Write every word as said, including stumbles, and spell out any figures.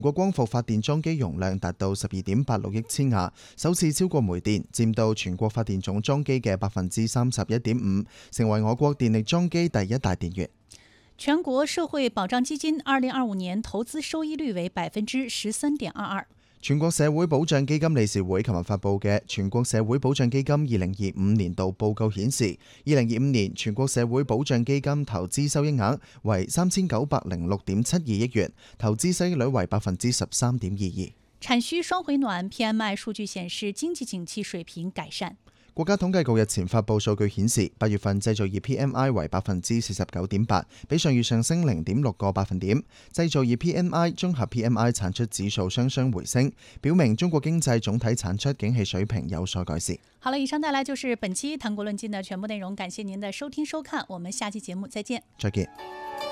國光伏發電裝機容量達到十二點八六億千瓦，首次超過煤電，佔到全國發電總裝機嘅百分之三十一點五，成為我國電力裝機第一大電源。 全國社會保障基金二零二五年投資收益率為百分之十三點二二。 全國社會保障基金理事會琴日發布嘅《全國社會保障基金二零二五年度報告》顯示，二零二五年全國社會保障基金投資收益額為三千九百零六點七二億元，投資收益率為百分之十三點二二。 產需雙回暖 P M I 數據顯示經濟景氣水平改善。 國家統計局日前發布數據顯示，八月份製造業 P M I 為百分之四十九點八，比上月上升零點六個百分點。製造業 P M I、綜合 P M I 產出指數雙雙回升，表明中國經濟總體產出景氣水平有所改善。 好了，以上帶來就是本期談國論盡的全部內容，感謝您的收聽收看，我們下期節目再見。 再見。